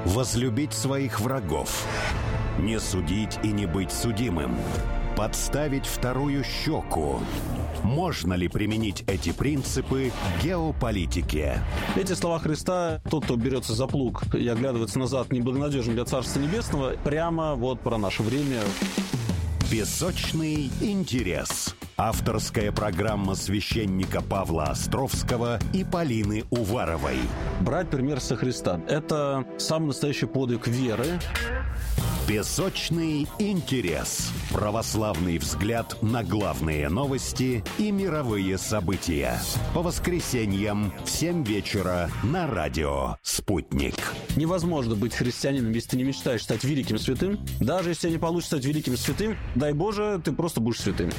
возлюбить своих врагов, не судить и не быть судимым, подставить вторую щеку. Можно ли применить эти принципы к геополитике? Эти слова Христа: тот, кто берется за плуг и оглядывается назад, неблагонадежен для Царства Небесного, прямо вот про наше время. Песочный интерес. Авторская программа священника Павла Островского и Полины Уваровой. Брать пример со Христа – это самый настоящий подвиг веры. Песочный интерес. Православный взгляд на главные новости и мировые события. По воскресеньям в 7 вечера на радио «Спутник». Невозможно быть христианином, если ты не мечтаешь стать великим святым. Даже если тебе не получится стать великим святым, дай Боже, ты просто будешь святым.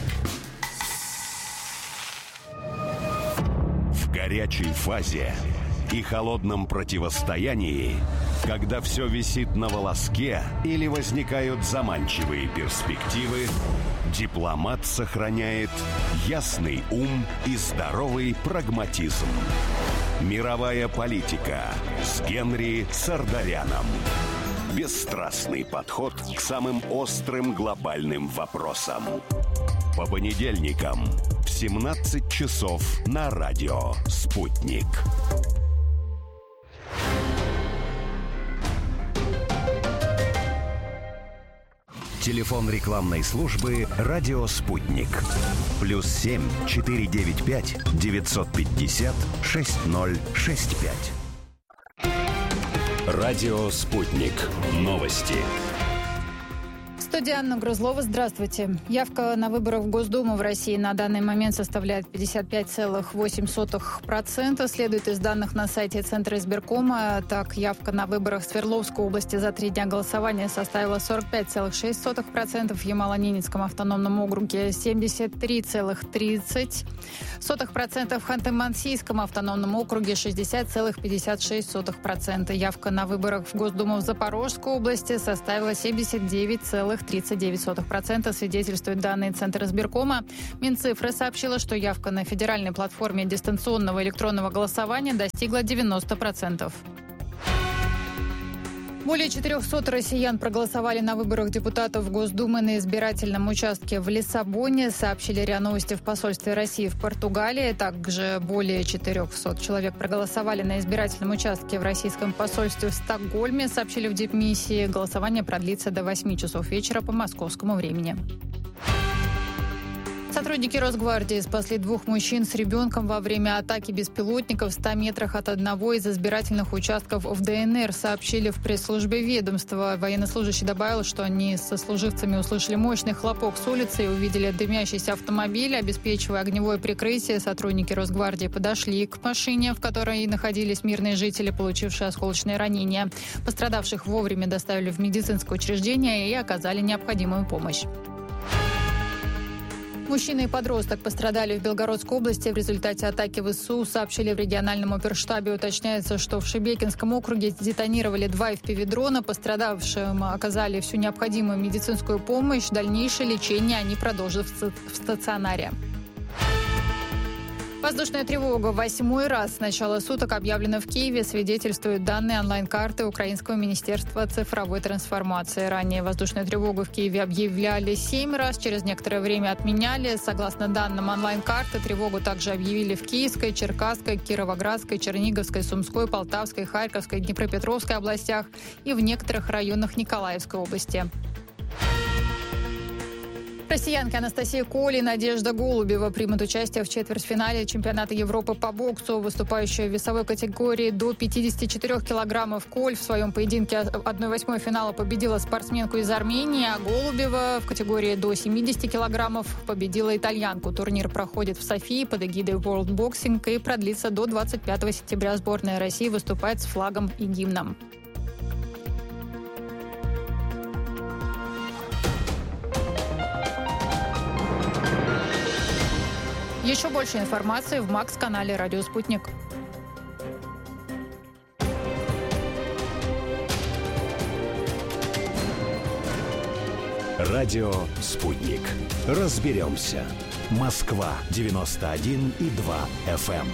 В горячей фазе и холодном противостоянии, когда все висит на волоске или возникают заманчивые перспективы, дипломат сохраняет ясный ум и здоровый прагматизм. Мировая политика с Генри Сардаряном. Бесстрастный подход к самым острым глобальным вопросам. По понедельникам в 17 часов на радио «Спутник». Телефон рекламной службы «Радио Спутник». +7 495 950 6065. Радио «Спутник». Новости. Студия Анна Грузлова. Здравствуйте. Явка на выборах в Госдуму в России на данный момент составляет 55,8%. Следует из данных на сайте Центра избиркома. Так, явка на выборах в Свердловской области за 3 дня голосования составила 45,6%, в Ямало-Ненецком автономном округе 73,30%, в Ханты-Мансийском автономном округе 60,56%. Явка на выборах в Госдуму в Запорожской области составила 79,39%, свидетельствуют данные Центра избиркома. Минцифры сообщила, что явка на федеральной платформе дистанционного электронного голосования достигла 90%. Более 400 россиян проголосовали на выборах депутатов Госдумы на избирательном участке в Лиссабоне, сообщили РИА Новости в посольстве России в Португалии. Также более 400 человек проголосовали на избирательном участке в российском посольстве в Стокгольме, сообщили в дипмиссии. Голосование продлится до 8 часов вечера по московскому времени. Сотрудники Росгвардии спасли 2 мужчин с ребенком во время атаки беспилотников в 100 метрах от одного из избирательных участков в ДНР, сообщили в пресс-службе ведомства. Военнослужащий добавил, что они со служивцами услышали мощный хлопок с улицы и увидели дымящийся автомобиль. Обеспечивая огневое прикрытие, сотрудники Росгвардии подошли к машине, в которой находились мирные жители, получившие осколочные ранения. Пострадавших вовремя доставили в медицинское учреждение и оказали необходимую помощь. Мужчина и подросток пострадали в Белгородской области в результате атаки ВСУ, сообщили в региональном оперштабе. Уточняется, что в Шебекинском округе детонировали 2 FPV-дрона. Пострадавшим оказали всю необходимую медицинскую помощь. Дальнейшее лечение они продолжат в стационаре. Воздушная тревога 8-й раз с начала суток объявлена в Киеве, свидетельствуют данные онлайн-карты Украинского министерства цифровой трансформации. Ранее воздушную тревогу в Киеве объявляли 7 раз, через некоторое время отменяли. Согласно данным онлайн-карты, тревогу также объявили в Киевской, Черкасской, Кировоградской, Черниговской, Сумской, Полтавской, Харьковской, Днепропетровской областях и в некоторых районах Николаевской области. Россиянки Анастасия Коли и Надежда Голубева примут участие в четвертьфинале чемпионата Европы по боксу. Выступающая в весовой категории до 54 килограммов Коль в своем поединке 1/8 финала победила спортсменку из Армении, а Голубева в категории до 70 килограммов победила итальянку. Турнир проходит в Софии под эгидой World Boxing и продлится до 25 сентября. Сборная России выступает с флагом и гимном. Еще больше информации в МАКС-канале «Радио Спутник». Радио «Спутник». Разберемся. Москва 91,2 FM.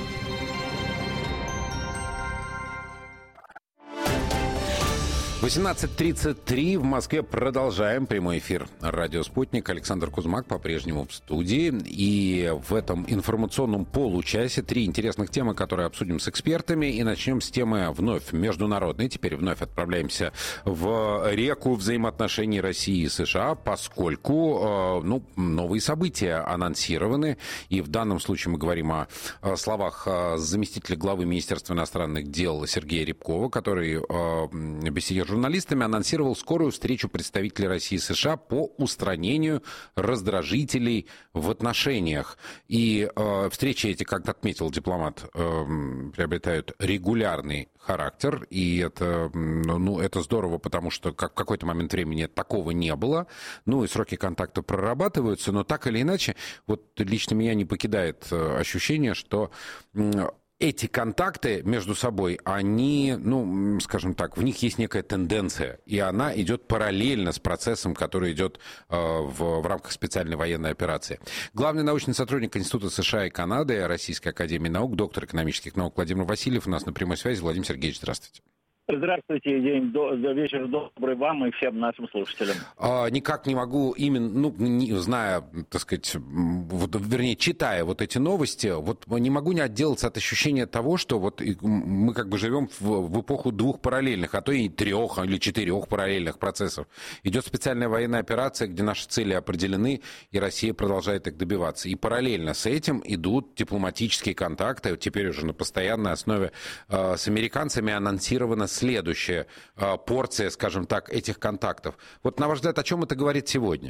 18:33 в Москве. Продолжаем прямой эфир «Радио Спутник». Александр Кузмак по-прежнему в студии. И в этом информационном получасе 3 интересных темы, которые обсудим с экспертами. И начнем с темы вновь международной. Теперь вновь отправляемся в реку взаимоотношений России и США, поскольку новые события анонсированы. И в данном случае мы говорим о словах заместителя главы Министерства иностранных дел Сергея Рябкова, который беседе с журналистами анонсировал скорую встречу представителей России и США по устранению раздражителей в отношениях. И встречи эти, как отметил дипломат, приобретают регулярный характер. И это здорово, потому что в какой-то момент времени такого не было. Ну и сроки контакта прорабатываются. Но так или иначе, вот лично меня не покидает ощущение, что эти контакты между собой, они, скажем так, в них есть некая тенденция, и она идет параллельно с процессом, который идет в рамках специальной военной операции. Главный научный сотрудник Института США и Канады Российской академии наук, доктор экономических наук Владимир Васильев у нас на прямой связи. Владимир Сергеевич, здравствуйте. Здравствуйте, вечер добрый вам и всем нашим слушателям. Никак не могу зная, так сказать, читая вот эти новости, не могу не отделаться от ощущения того, что мы как бы живем в эпоху 2 параллельных, а то и 3 или 4 параллельных процессов. Идет специальная военная операция, где наши цели определены, и Россия продолжает их добиваться. И параллельно с этим идут дипломатические контакты, теперь уже на постоянной основе с американцами анонсировано следующая порция, скажем так, этих контактов. Вот, на ваш взгляд, о чем это говорит сегодня?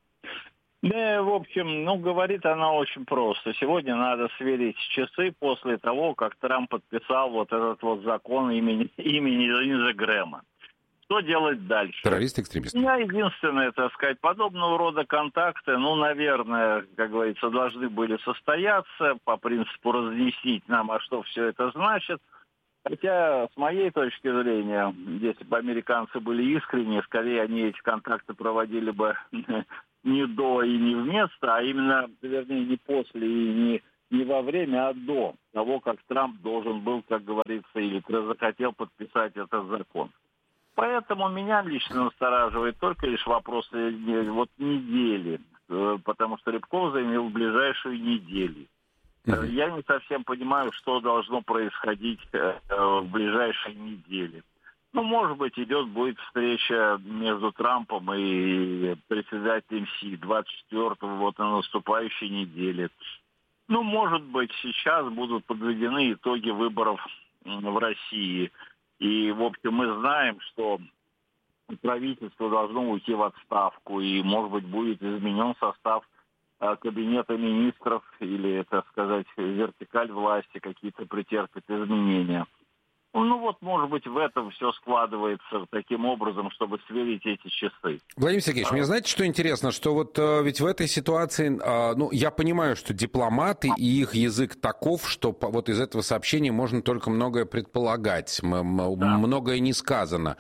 Да, в общем, говорит она очень просто. Сегодня надо сверить часы после того, как Трамп подписал этот закон имени Линзы Грэма. Что делать дальше? Террорист-экстремист. Единственное, так сказать, подобного рода контакты, наверное, как говорится, должны были состояться по принципу разъяснить нам, а что все это значит. Хотя, с моей точки зрения, если бы американцы были искренни, скорее они эти контакты проводили бы не до и не вместо, а именно, вернее, не после и не во время, а до того, как Трамп должен был, как говорится, или захотел подписать этот закон. Поэтому меня лично настораживает только лишь вопрос недели, потому что Рябков заявил в ближайшую неделю. Я не совсем понимаю, что должно происходить в ближайшие недели. Может быть, будет встреча между Трампом и председателем Си 24-го, на наступающей неделе. Может быть, сейчас будут подведены итоги выборов в России. И, в общем, мы знаем, что правительство должно уйти в отставку, и, может быть, будет изменен состав кабинета министров или, так сказать, вертикаль власти какие-то претерпит изменения. Может быть, в этом все складывается таким образом, чтобы сверить эти часы. Владимир Сергеевич, мне знаете, что интересно? Что ведь в этой ситуации, я понимаю, что дипломаты и их язык таков, что из этого сообщения можно только многое предполагать, многое не сказано.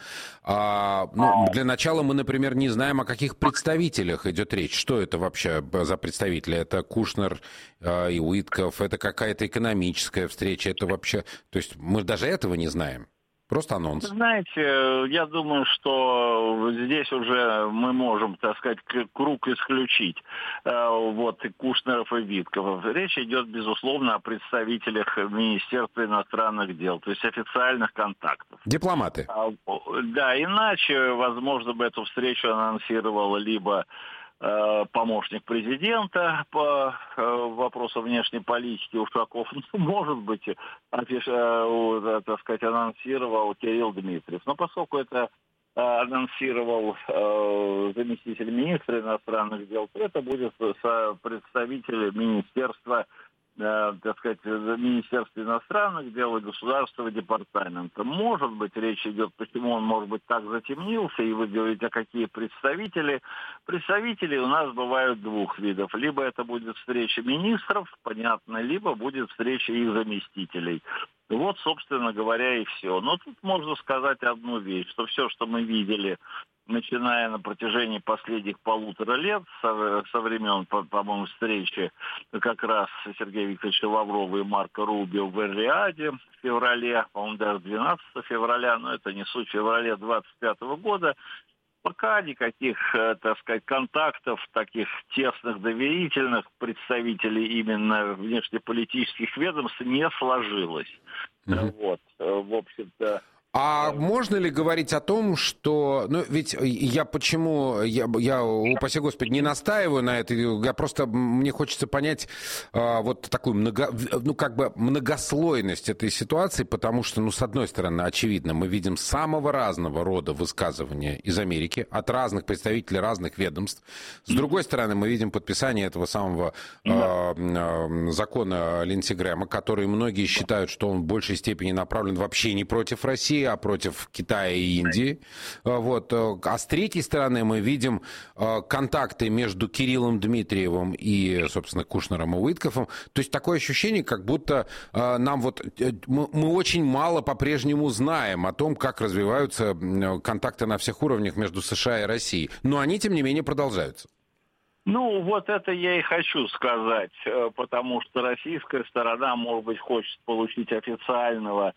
Для начала мы, например, не знаем, о каких представителях идет речь. Что это вообще за представители? Это Кушнер и Уитков, это какая-то экономическая встреча, это вообще... То есть мы даже этого не знаем. Просто анонс. Знаете, я думаю, что здесь уже мы можем, так сказать, круг исключить. Кушнеров и Витков. Речь идет, безусловно, о представителях Министерства иностранных дел, то есть официальных контактов. Дипломаты. Да, иначе, возможно, бы эту встречу анонсировал либо помощник президента по вопросу внешней политики Ушаков, может быть, так сказать, анонсировал Кирилл Дмитриев. Но поскольку это анонсировал заместитель министра иностранных дел, то это будет представитель министерства, так сказать, Министерства иностранных дел и Государственного департамента. Может быть, речь идет, почему он, может быть, так затемнился, и вы говорите, а какие представители? Представители у нас бывают 2 видов. Либо это будет встреча министров, понятно, либо будет встреча их заместителей. Вот, собственно говоря, и все. Но тут можно сказать одну вещь, что все, что мы видели, начиная на протяжении последних 1,5 лет, со времен, по-моему, встречи как раз Сергея Викторовича Лаврова и Марко Рубио в Эр-Рияде в феврале, по-моему, даже 12 февраля, но это не суть, в феврале 25 года, пока никаких, так сказать, контактов, таких тесных, доверительных представителей именно внешнеполитических ведомств не сложилось. Вот, в общем-то... А можно ли говорить о том, что... Ну, ведь я почему... Я, упаси Господи, не настаиваю на это. Я просто... Мне хочется понять вот такую многослойность этой ситуации, потому что, ну, с одной стороны, очевидно, мы видим самого разного рода высказывания из Америки от разных представителей разных ведомств. С другой стороны, мы видим подписание этого самого закона Линдси Грэма, который многие считают, что он в большей степени направлен вообще не против России, а против Китая и Индии. Вот. А с третьей стороны мы видим контакты между Кириллом Дмитриевым и, собственно, Кушнером и Уиткофом. То есть такое ощущение, как будто нам вот... Мы очень мало по-прежнему знаем о том, как развиваются контакты на всех уровнях между США и Россией. Но они, тем не менее, продолжаются. Ну, вот это я и хочу сказать, потому что российская сторона, может быть, хочет получить официального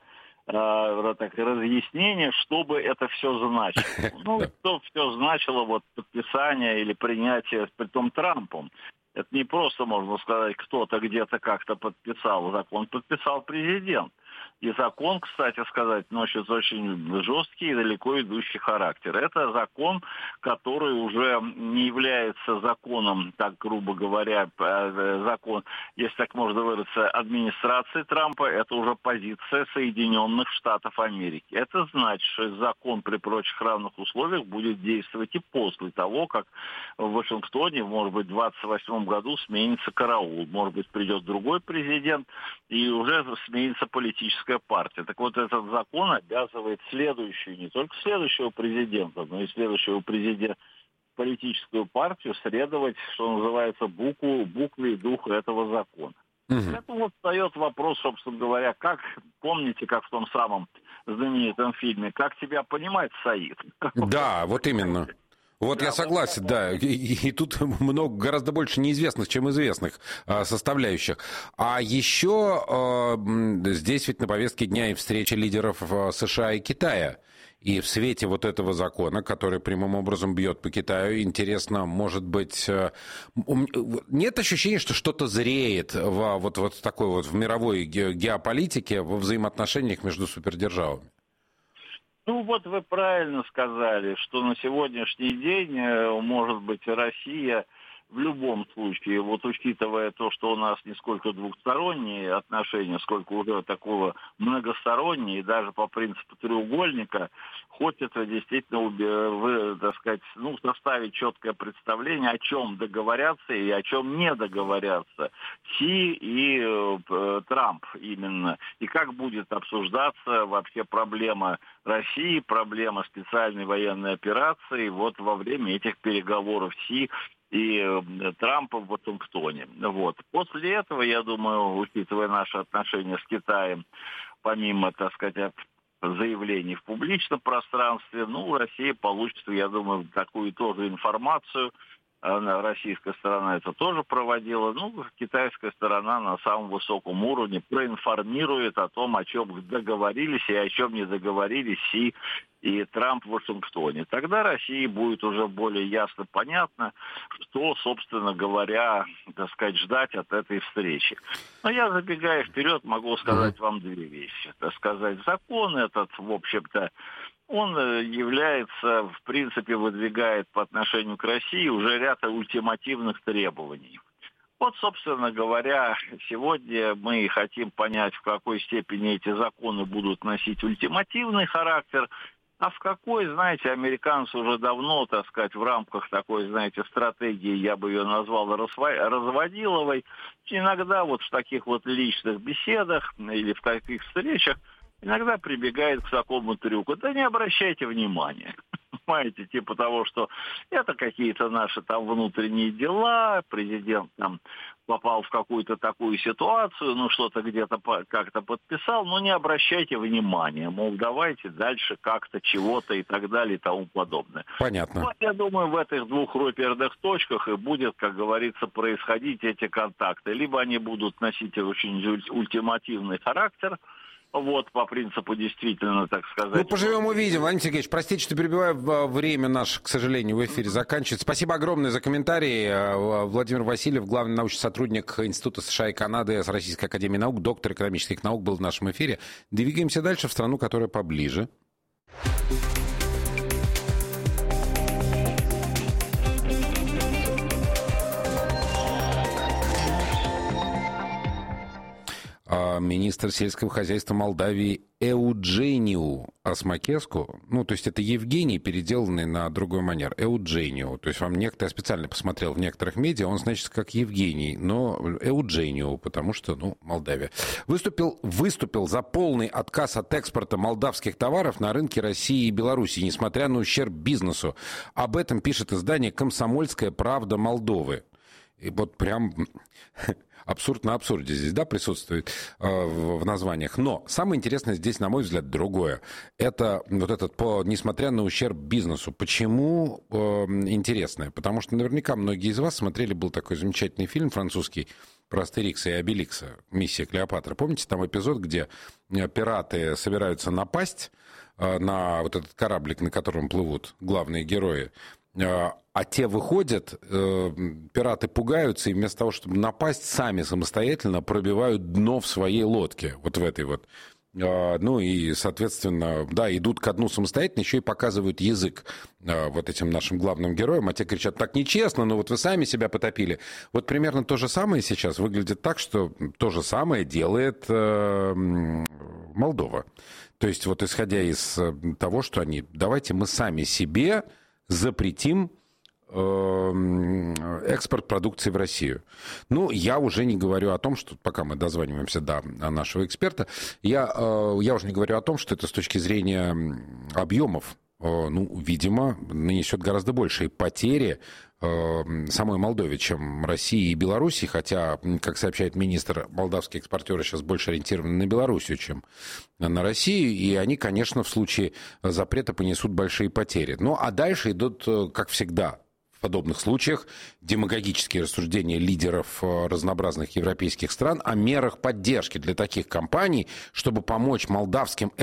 разъяснение, что бы это все значило. Ну, что все значило вот подписание или принятие, притом Трампом. Это не просто, можно сказать, кто-то где-то как-то подписал закон. Подписал президент. И закон, кстати сказать, носит очень жесткий и далеко идущий характер. Это закон, который уже не является законом, так грубо говоря, закон, если так можно выразиться, администрации Трампа, это уже позиция Соединенных Штатов Америки. Это значит, что закон при прочих равных условиях будет действовать и после того, как в Вашингтоне, может быть, в 2028 году сменится караул. Может быть, придет другой президент, и уже сменится политическая партия. Так вот, этот закон обязывает следующую, не только следующего президента, но и следующего президента, политическую партию следовать, что называется, букве и духу этого закона. Это вот встает вопрос, собственно говоря, как, помните, как в том самом знаменитом фильме, как тебя понимать, Саид? Да, вот именно. Вот я согласен, да. И тут гораздо больше неизвестных, чем известных составляющих. А еще здесь ведь на повестке дня и встреча лидеров США и Китая. И в свете вот этого закона, который прямым образом бьет по Китаю, интересно, может быть, нет ощущения, что что-то зреет вот такой вот в мировой геополитике, во взаимоотношениях между супердержавами? Ну вот вы правильно сказали, что на сегодняшний день, может быть, Россия в любом случае, вот учитывая то, что у нас не сколько двухсторонние отношения, сколько уже такого многосторонние, и даже по принципу треугольника, хочет действительно, так сказать, составить четкое представление, о чем договорятся и о чем не договорятся Си и Трамп именно. И как будет обсуждаться вообще проблема России, проблема специальной военной операции вот во время этих переговоров Си и Трампа в Вашингтоне. Вот. После этого, я думаю, учитывая наши отношения с Китаем, помимо, так сказать, заявлений в публичном пространстве, Россия получит, я думаю, такую тоже информацию. Российская сторона это тоже проводила. Китайская сторона на самом высоком уровне проинформирует о том, о чем договорились и о чем не договорились Си и Трамп в Вашингтоне. Тогда России будет уже более ясно понятно, что, собственно говоря, так сказать, ждать от этой встречи. Но я, забегая вперед, могу сказать вам две вещи. Так сказать, закон этот, в общем-то, он является, в принципе, выдвигает по отношению к России уже ряд ультимативных требований. Вот, собственно говоря, сегодня мы хотим понять, в какой степени эти законы будут носить ультимативный характер, а в какой, знаете, американцы уже давно, так сказать, в рамках такой, знаете, стратегии, я бы ее назвал разводиловой, иногда вот в таких вот личных беседах или в таких встречах иногда прибегает к такому трюку. Да не обращайте внимания. Понимаете, типа того, что это какие-то наши там внутренние дела, президент там попал в какую-то такую ситуацию, ну, что-то где-то как-то подписал, но не обращайте внимания, мол, давайте дальше как-то чего-то и так далее и тому подобное. Понятно. Вот, я думаю, в этих двух реперных точках и будет, как говорится, происходить эти контакты. Либо они будут носить очень ультимативный характер, вот, по принципу действительно, так сказать. Ну, поживем, увидим. Владимир Сергеевич, простите, что перебиваю, время наше, к сожалению, в эфире заканчивается. Спасибо огромное за комментарии. Владимир Васильев, главный научный сотрудник Института США и Канады с Российской академии наук, доктор экономических наук, был в нашем эфире. Двигаемся дальше в страну, которая поближе. Министр сельского хозяйства Молдавии Эуджениу Осмакеску, ну, то есть это Евгений, переделанный на другой манер, Эуджениу, то есть вам некто, я специально посмотрел в некоторых медиа, он значится как Евгений, но Эуджениу, потому что, ну, Молдавия. Выступил за полный отказ от экспорта молдавских товаров на рынке России и Беларуси, несмотря на ущерб бизнесу. Об этом пишет издание «Комсомольская правда Молдовы». И вот прям... Абсурд на абсурде здесь, да, присутствует в названиях. Но самое интересное здесь, на мой взгляд, другое. Это вот этот, несмотря на ущерб бизнесу. Почему интересное? Потому что наверняка многие из вас смотрели, был такой замечательный фильм французский про Астерикса и Обеликса «Миссия Клеопатра». Помните там эпизод, где пираты собираются напасть на вот этот кораблик, на котором плывут главные герои? А те выходят, пираты пугаются, и вместо того, чтобы напасть, сами самостоятельно пробивают дно в своей лодке, вот в этой вот. Ну и, соответственно, да, идут ко дну самостоятельно, еще и показывают язык вот этим нашим главным героям, а те кричат, так нечестно, но вот вы сами себя потопили. Вот примерно то же самое сейчас выглядит так, что то же самое делает Молдова. То есть вот исходя из того, что они, давайте мы сами себе запретим экспорт продукции в Россию. Ну, я уже не говорю о том, что, пока мы дозваниваемся до нашего эксперта, я уже не говорю о том, что это с точки зрения объемов, ну, видимо, нанесет гораздо большие потери самой Молдове, чем России и Беларуси, хотя, как сообщает министр, молдавские экспортеры сейчас больше ориентированы на Белоруссию, чем на Россию, и они, конечно, в случае запрета понесут большие потери. Ну, а дальше идут, как всегда, в подобных случаях демагогические рассуждения лидеров разнообразных европейских стран о мерах поддержки для таких компаний, чтобы помочь молдавским